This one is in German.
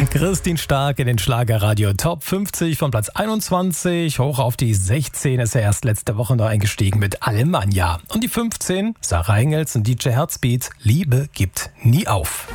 Christine Stark in den Schlagerradio Top 50 von Platz 21. Hoch auf die 16 ist er erst letzte Woche noch eingestiegen mit Alemannia. Und die 15, Sarah Engels und DJ Herzbeat, Liebe gibt nie auf.